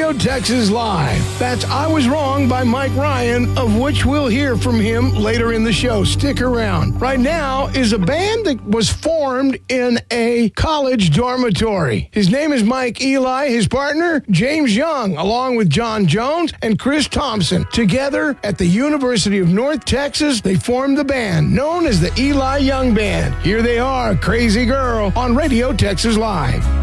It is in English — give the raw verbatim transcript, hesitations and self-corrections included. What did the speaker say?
Radio Texas Live. That's I Was Wrong by Mike Ryan, of which we'll hear from him later in the show. Stick around. Right now is a band that was formed in a college dormitory. His name is Mike Eli. His partner, James Young, along with John Jones and Chris Thompson. Together at the University of North Texas, they formed the band known as the Eli Young Band. Here they are, Crazy Girl, on Radio Texas Live.